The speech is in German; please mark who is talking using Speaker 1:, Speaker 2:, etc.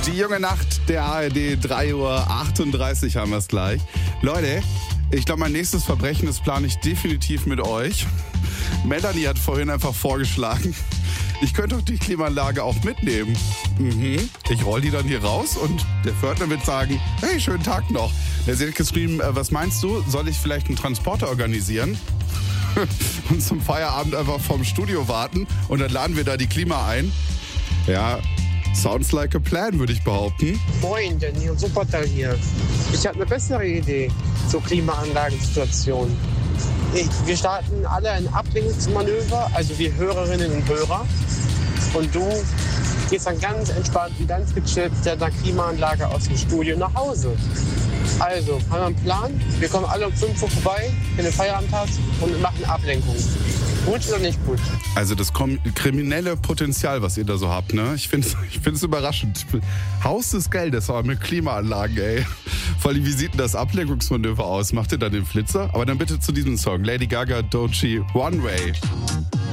Speaker 1: Die junge Nacht der ARD, 3:38 Uhr haben wir es gleich. Leute, ich glaube, mein nächstes Verbrechen, das plane ich definitiv mit euch. Melanie hat vorhin einfach vorgeschlagen, ich könnte doch die Klimaanlage auch mitnehmen. Ich roll die dann hier raus und der Pförtner wird sagen, hey, schönen Tag noch. Der hat geschrieben, was meinst du, soll ich vielleicht einen Transporter organisieren? Und zum Feierabend einfach vorm Studio warten und dann laden wir da die Klima ein. Ja, sounds like a plan, würde ich behaupten.
Speaker 2: Moin, Daniel, Supertal hier. Ich habe eine bessere Idee zur Klimaanlagensituation. Wir starten alle ein Ablenkungsmanöver, also wir Hörerinnen und Hörer. Und du gehst dann ganz entspannt und ganz gechillt mit der Klimaanlage aus dem Studio nach Hause. Also, haben wir einen Plan? Wir kommen alle um 5 Uhr vorbei, wenn du Feierabend hast, und machen Ablenkung. Gut oder nicht gut?
Speaker 1: Also das kriminelle Potenzial, was ihr da so habt, ne? Ich find's überraschend. Haus des Geldes, aber mit Klimaanlagen, ey. Vor allem, wie sieht denn das Ablenkungsmanöver aus? Macht ihr da den Flitzer? Aber dann bitte zu diesem Song. Lady Gaga, Doechii, One Way.